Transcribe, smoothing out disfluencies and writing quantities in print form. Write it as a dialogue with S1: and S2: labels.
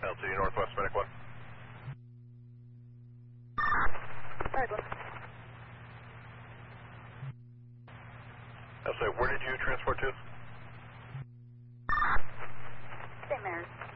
S1: LTD Northwest Medic 1. I'll say, where did you transport to?
S2: St. Mary's.